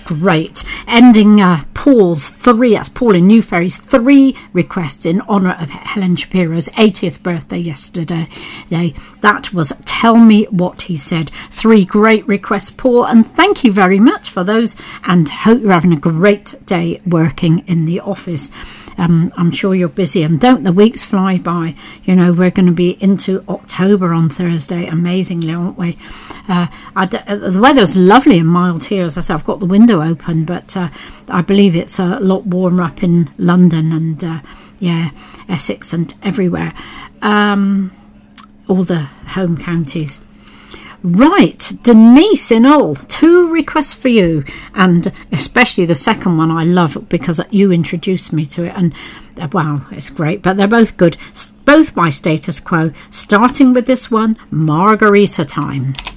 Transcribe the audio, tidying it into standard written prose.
great. Ending Paul's 3, that's Paul in New Ferry's 3 requests in honour of Helen Shapiro's 80th birthday yesterday. That was Tell Me What He Said. 3 great requests, Paul, and thank you very much for those, and hope you're having a great day working in the office. I'm sure you're busy, and don't the weeks fly by. You know, we're going to be into October on Thursday, amazingly, aren't we? The weather's lovely and mild here. As I say, I've got the window open, but I believe it's a lot warmer up in London and Essex and everywhere, all the home counties. Right, Denise in Hull, 2 requests for you, and especially the second one I love because you introduced me to it, and wow, it's great. But they're both good, both by Status Quo, starting with this one, Margarita Time.